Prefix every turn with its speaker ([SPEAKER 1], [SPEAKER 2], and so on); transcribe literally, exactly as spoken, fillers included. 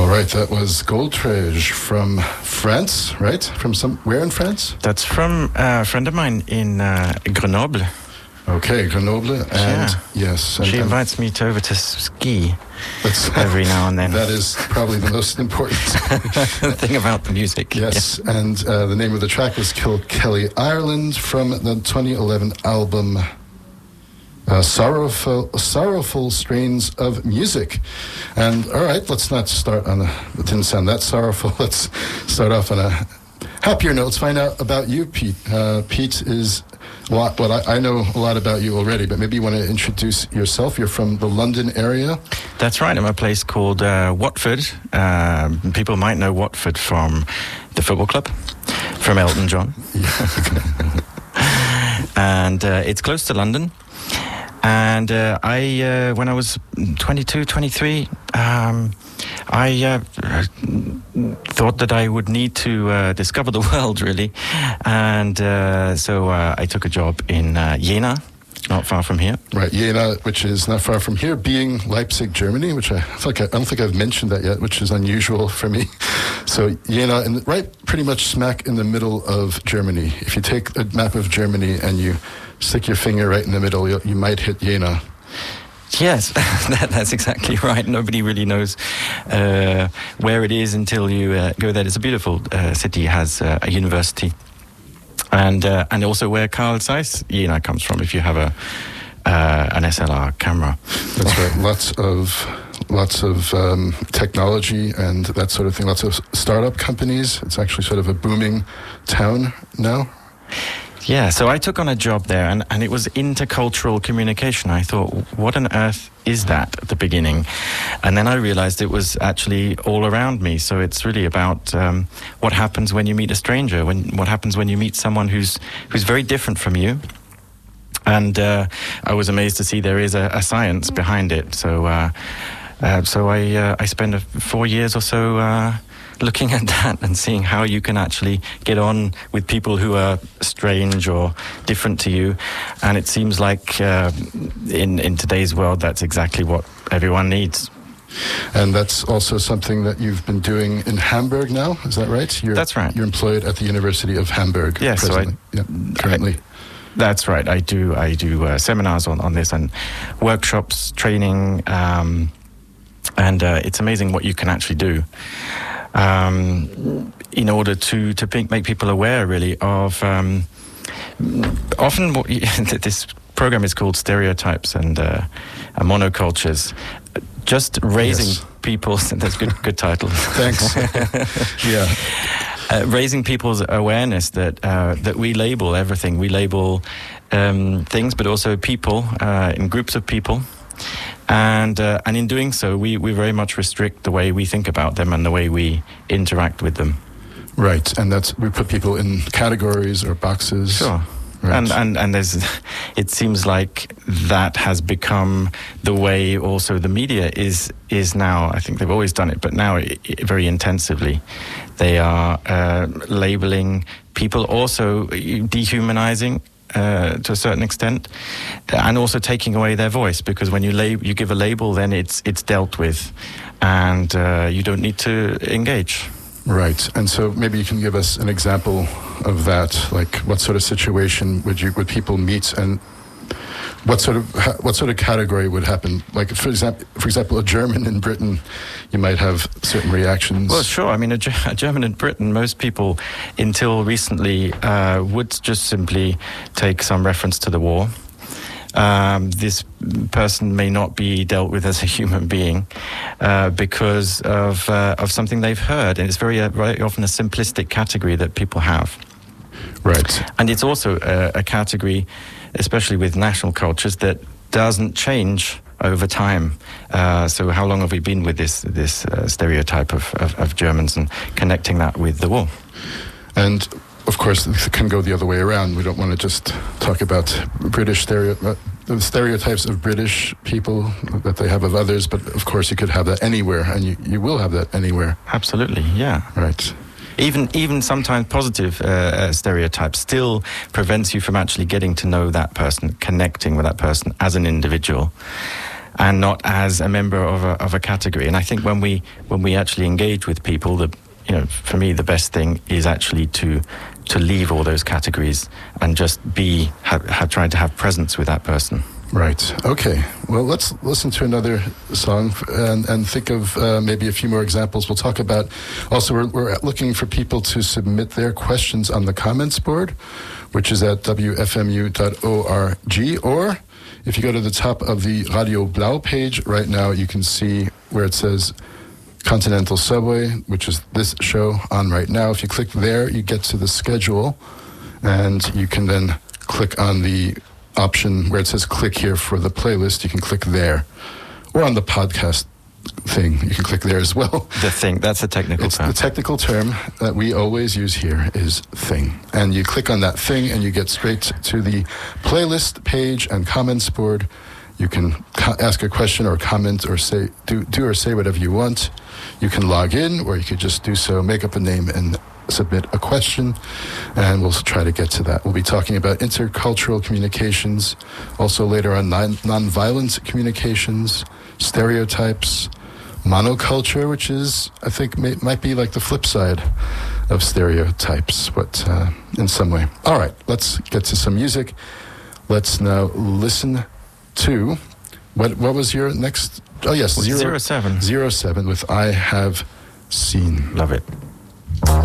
[SPEAKER 1] All right, that was Goldtrege from France, right? From some where in France?
[SPEAKER 2] That's from uh, a friend of mine in uh, Grenoble.
[SPEAKER 1] Okay, Grenoble, and
[SPEAKER 2] yeah.
[SPEAKER 1] yes, and,
[SPEAKER 2] she
[SPEAKER 1] and
[SPEAKER 2] invites me to over to ski
[SPEAKER 1] that's,
[SPEAKER 2] every now and then.
[SPEAKER 1] That is probably the most important
[SPEAKER 2] thing about the music.
[SPEAKER 1] Yes,
[SPEAKER 2] yeah.
[SPEAKER 1] and uh, the name of the track was Kilkelly, Ireland, from the twenty eleven album uh, Sorrowful, Sorrowful Strains of Music. And all right, let's not start on a, it didn't sound that sorrowful. Let's start off on a happier note. Let's find out about you, Pete. Uh, Pete is a lot, well, I, I know a lot about you already, but maybe you want to introduce yourself. You're from the London area.
[SPEAKER 2] That's right. I'm a place called uh, Watford. Uh, people might know Watford from the football club, from Elton John. And uh, it's close to London. And uh, I, uh, when I was twenty-two, twenty-three, um, I uh, thought that I would need to uh, discover the world, really. And uh, so uh, I took a job in uh, Jena, not far from here.
[SPEAKER 1] Right, Jena, which is not far from here, being Leipzig, Germany, which I, I, like I, I don't think I've mentioned that yet, which is unusual for me. So Jena, and right pretty much smack in the middle of Germany. If you take a map of Germany and you stick your finger right in the middle, you, you might hit Jena.
[SPEAKER 2] Yes, that, that's exactly right. Nobody really knows uh, where it is until you uh, go there. It's a beautiful uh, city, has uh, a university. And uh, and also where Carl Zeiss Jena comes from, if you have a uh, an S L R camera.
[SPEAKER 1] That's right. Lots of lots of um, technology and that sort of thing. Lots of startup companies. It's actually sort of a booming town now.
[SPEAKER 2] Yeah, so I took on a job there, and, and it was intercultural communication. I thought, what on earth is that at the beginning? And then I realized it was actually all around me. So it's really about um, what happens when you meet a stranger, when what happens when you meet someone who's who's very different from you. And uh, I was amazed to see there is a, a science behind it. So uh, uh, so I uh, I spent a, four years or so uh, looking at that and seeing how you can actually get on with people who are strange or different to you. And it seems like uh, in, in today's world, that's exactly what everyone needs.
[SPEAKER 1] And that's also something that you've been doing in Hamburg now, is that right? You're,
[SPEAKER 2] that's right.
[SPEAKER 1] You're employed at the University of Hamburg.
[SPEAKER 2] Yes, so I,
[SPEAKER 1] yeah, currently.
[SPEAKER 2] I, that's right. I do I do uh, seminars on, on this and workshops, training, um, and uh, it's amazing what you can actually do. Um, in order to, to make, make people aware, really, of um, often what you, this program is called Stereotypes and uh, Monocultures. Just raising yes. people, that's good good title.
[SPEAKER 1] Thanks. yeah.
[SPEAKER 2] Uh, raising people's awareness that uh, that we label everything. We label um, things, but also people, uh, in groups of people. And uh, and in doing so, we, we very much restrict the way we think about them and the way we interact with them.
[SPEAKER 1] Right, and that's we put people in categories or boxes.
[SPEAKER 2] Sure. Right. And and and there's, it seems like that has become the way also the media is is now. I think they've always done it, but now it, it, very intensively, they are uh, labeling people, also dehumanizing. Uh, to a certain extent, and also taking away their voice, because when you lab- you give a label, then it's it's dealt with, and uh, you don't need to engage.
[SPEAKER 1] Right, and so maybe you can give us an example of that. Like, what sort of situation would you would people meet, and what sort of what sort of category would happen? Like, for example, for example, a German in Britain, you might have certain reactions.
[SPEAKER 2] Well, sure. I mean, a, a German in Britain, most people, until recently, uh, would just simply take some reference to the war. Um, this person may not be dealt with as a human being uh, because of uh, of something they've heard, and it's very, uh, very often a simplistic category that people have.
[SPEAKER 1] Right,
[SPEAKER 2] and it's also a, a category, especially with national cultures, that doesn't change over time. Uh, so how long have we been with this this uh, stereotype of, of, of Germans and connecting that with the war?
[SPEAKER 1] And of course, it can go the other way around. We don't want to just talk about British stereo, uh, the stereotypes of British people that they have of others, but of course you could have that anywhere, and you, you will have that anywhere.
[SPEAKER 2] Absolutely, yeah.
[SPEAKER 1] Right.
[SPEAKER 2] Even even sometimes positive uh, uh, stereotypes still prevents you from actually getting to know that person, connecting with that person as an individual. and not as a member of a, of a category. And I think when we when we actually engage with people, the you know, for me, the best thing is actually to to leave all those categories and just be have, have trying to have presence with that person.
[SPEAKER 1] Right. Okay. Well, let's listen to another song and, and think of uh, maybe a few more examples. We'll talk about, also we're, we're looking for people to submit their questions on the comments board, which is at w f m u dot org. Or if you go to the top of the Radio Blau page right now, you can see where it says Continental Subway, which is this show on right now. If you click there, you get to the schedule, and you can then click on the option where it says click here for the playlist. You can click there, or on the podcast thing, you can click there as well.
[SPEAKER 2] The thing, that's a technical
[SPEAKER 1] it's
[SPEAKER 2] term.
[SPEAKER 1] The technical term that we always use here is thing. And you click on that thing and you get straight to the playlist page and comments board. You can co- ask a question or comment or say do, do or say whatever you want. You can log in, or you could just do so, make up a name and submit a question, and we'll try to get to that. We'll be talking about intercultural communications, also later on non- nonviolent communications, stereotypes, monoculture, which is, I think, may, might be like the flip side of stereotypes, but uh, in some way. All right, let's get to some music. Let's now listen to, what What was your next? Oh, yes,
[SPEAKER 2] Zero seven.
[SPEAKER 1] Zero seven with I Have Seen.
[SPEAKER 2] Love it.